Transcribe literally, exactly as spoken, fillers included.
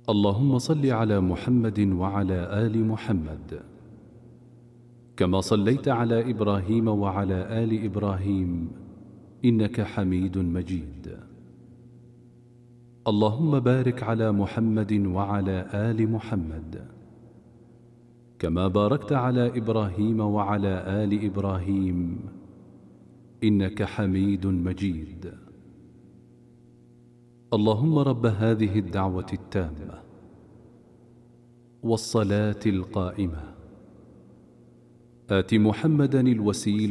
اللهم صل على محمد وعلى آل محمد كما صليت على إبراهيم وعلى آل إبراهيم إنك حميد مجيد. اللهم بارك على محمد وعلى آل محمد كما باركت على إبراهيم وعلى آل إبراهيم إنك حميد مجيد. اللهم رب هذه الدعوة التامة والصلاة القائمة آت محمدا الوسيلة